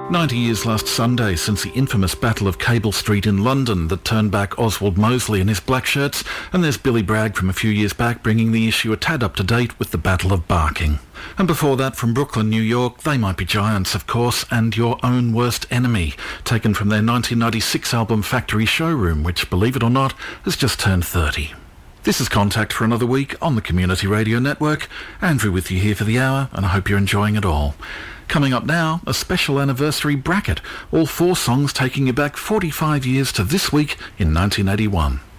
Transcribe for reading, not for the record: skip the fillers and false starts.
90 years last Sunday since the infamous Battle of Cable Street in London that turned back Oswald Mosley and his black shirts, and there's Billy Bragg from a few years back bringing the issue a tad up to date with the Battle of Barking. And before that, from Brooklyn, New York, They Might Be Giants, of course, and Your Own Worst Enemy, taken from their 1996 album Factory Showroom, which, believe it or not, has just turned 30. This is Contact for another week on the Community Radio Network. Andrew with you here for the hour, and I hope you're enjoying it all. Coming up now, a special anniversary bracket, all 4 songs taking you back 45 years to this week in 1981.